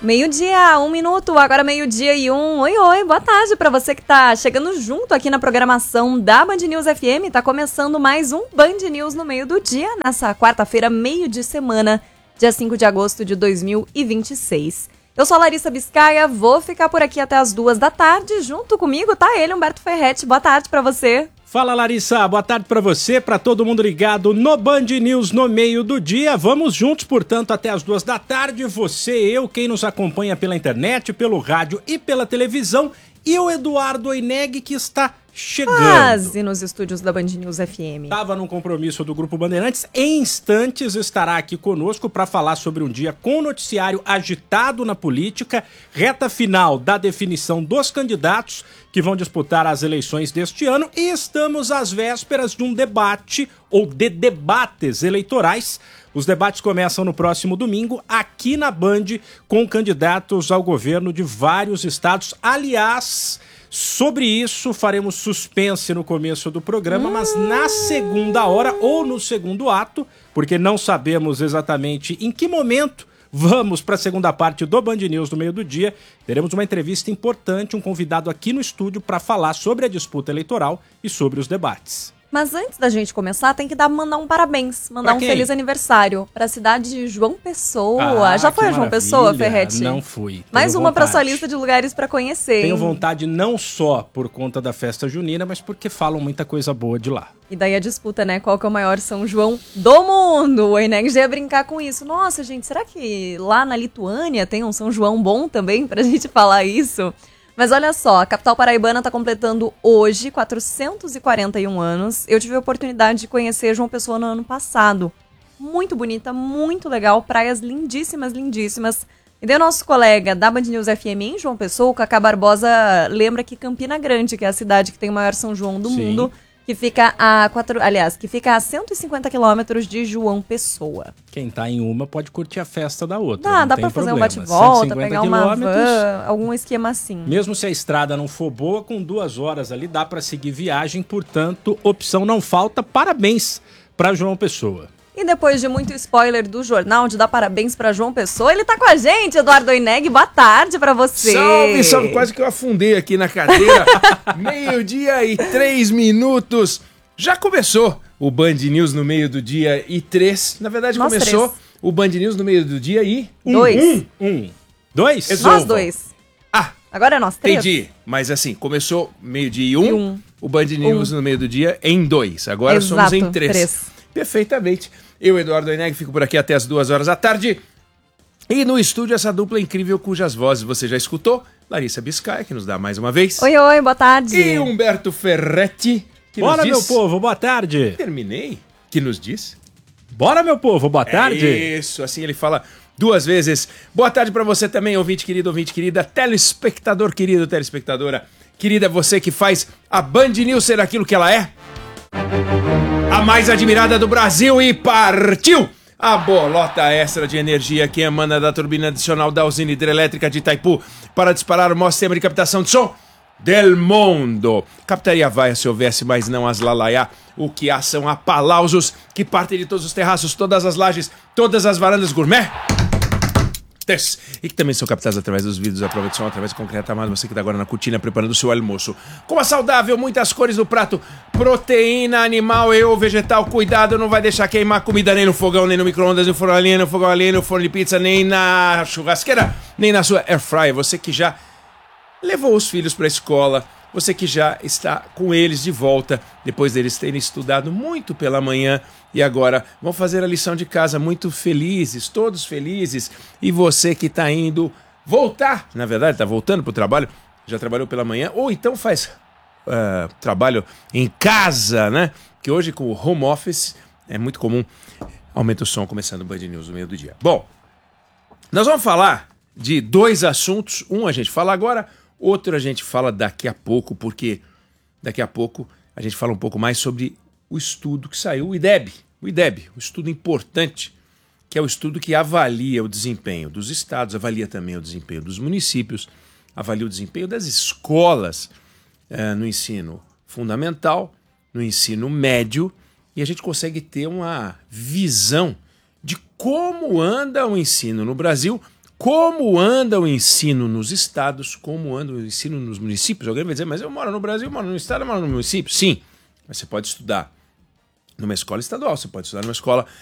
Meio-dia, 1 minuto, agora meio-dia e 1. Oi, oi, boa tarde pra você que tá chegando junto aqui na programação da Band News FM. Tá começando mais um Band News no meio do dia, nessa quarta-feira, meio de semana, dia 5 de agosto de 2026. Eu sou a Larissa Biscaia, vou ficar por aqui até as 2 da tarde. Junto comigo tá ele, Humberto Ferretti. Boa tarde pra você. Fala, Larissa, boa tarde pra você, pra todo mundo ligado no Band News no meio do dia. Vamos juntos, portanto, até as 2 da tarde. Você, eu, quem nos acompanha pela internet, pelo rádio e pela televisão. E o Eduardo Oineg, que está chegando. Quase nos estúdios da Band News FM. Estava num compromisso do Grupo Bandeirantes. Em instantes estará aqui conosco para falar sobre um dia com noticiário agitado na política, reta final da definição dos candidatos que vão disputar as eleições deste ano, e estamos às vésperas de um debate ou de debates eleitorais. Os debates começam no próximo domingo, aqui na Band, com candidatos ao governo de vários estados. Aliás, sobre isso faremos suspense no começo do programa, mas na segunda hora ou no segundo ato, porque não sabemos exatamente em que momento vamos para a segunda parte do Band News no meio do dia. Teremos uma entrevista importante, um convidado aqui no estúdio para falar sobre a disputa eleitoral e sobre os debates. Mas antes da gente começar, tem que mandar um parabéns, mandar um feliz aniversário para a cidade de João Pessoa. Já foi a João Pessoa, Ferretti? Não fui. Mais uma para sua lista de lugares para conhecer. Tenho vontade não só por conta da festa junina, mas porque falam muita coisa boa de lá. E daí a disputa, né? Qual que é o maior São João do mundo? O Oineg já ia brincar com isso. Nossa, gente, será que lá na Lituânia tem um São João bom também pra gente falar isso? Mas olha só, a capital paraibana está completando hoje 441 anos. Eu tive a oportunidade de conhecer João Pessoa no ano passado. Muito bonita, muito legal, praias lindíssimas, lindíssimas. E daí o nosso colega da Band News FM em João Pessoa, o Cacá Barbosa, lembra que Campina Grande, que é a cidade que tem o maior São João do mundo, que fica a 150 quilômetros de João Pessoa. Quem tá em uma pode curtir a festa da outra. Dá pra fazer um bate-volta, pegar uma van, algum esquema assim. Mesmo se a estrada não for boa, com 2 horas ali dá pra seguir viagem, portanto, opção não falta. Parabéns pra João Pessoa. E depois de muito spoiler do jornal, de dar parabéns pra João Pessoa, ele tá com a gente, Eduardo Oineg. Boa tarde pra você. Salve, salve. Quase que eu afundei aqui na cadeira. 12:03. Já começou o Band News no meio do dia e 3. Na verdade, Nós começou 3. o Band News no meio do dia e 2. 2? Nós 2. Agora é nós 3. Entendi. Mas assim, começou meio-dia e 1. O Band News no meio do dia em 2. Agora somos em 3. Perfeitamente. Eu, Eduardo Oineg, fico por aqui até as 2 horas da tarde. E no estúdio, essa dupla incrível cujas vozes você já escutou. Larissa Biscaia, que nos dá mais uma vez. Oi, oi, boa tarde. E Humberto Ferretti, que Bora, nos diz... meu povo, boa tarde. Terminei. Que nos diz... Bora, meu povo, boa tarde. Isso, assim ele fala 2 vezes. Boa tarde pra você também, ouvinte querido, ouvinte querida, telespectador querido, telespectadora querida, você que faz a Band News ser aquilo que ela é. A mais admirada do Brasil, e partiu! A bolota extra de energia que emana da turbina adicional da usina hidrelétrica de Itaipu para disparar o maior sistema de captação de som del mundo. Captaria vaia se houvesse, mas não as lalaiá. O que há são aplausos que partem de todos os terraços, todas as lajes, todas as varandas gourmet. E que também são captados através dos vidros, a prova de som, através do concreto amado. Você que está agora na cortina preparando o seu almoço. Com a saudável, muitas cores no prato, proteína animal e ou vegetal. Cuidado, não vai deixar queimar comida nem no fogão, nem no micro-ondas, nem no forno a lenha, no fogão a lenha, no forno de pizza, nem na churrasqueira, nem na sua air fryer. Você que já levou os filhos para a escola, você que já está com eles de volta, depois deles terem estudado muito pela manhã e agora vão fazer a lição de casa muito felizes, todos felizes. E você que está indo voltar, na verdade está voltando para o trabalho, já trabalhou pela manhã, ou então faz trabalho em casa, né? Que hoje com o home office é muito comum. Aumenta o som começando o Band News no meio do dia. Bom, nós vamos falar de 2 assuntos, um a gente fala agora, outro a gente fala daqui a pouco, porque daqui a pouco a gente fala um pouco mais sobre o estudo que saiu, o IDEB, o estudo importante, que é o estudo que avalia o desempenho dos estados, avalia também o desempenho dos municípios, avalia o desempenho das escolas no ensino fundamental, no ensino médio, e a gente consegue ter uma visão de como anda o ensino no Brasil, como anda o ensino nos estados, como anda o ensino nos municípios. Alguém vai dizer, mas eu moro no Brasil, eu moro no estado, eu moro no município. Sim, mas você pode estudar numa escola estadual, você pode estudar numa escola